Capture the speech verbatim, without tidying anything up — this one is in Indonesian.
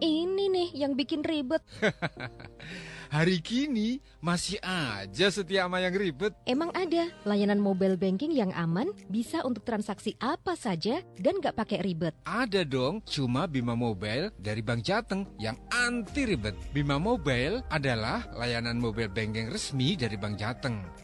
ini nih yang bikin ribet. Hari kini masih aja setia sama yang ribet. Emang ada layanan mobile banking yang aman, bisa untuk transaksi apa saja dan gak pakai ribet? Ada dong, cuma Bima Mobile dari Bank Jateng yang anti ribet. Bima Mobile adalah layanan mobile banking resmi dari Bank Jateng.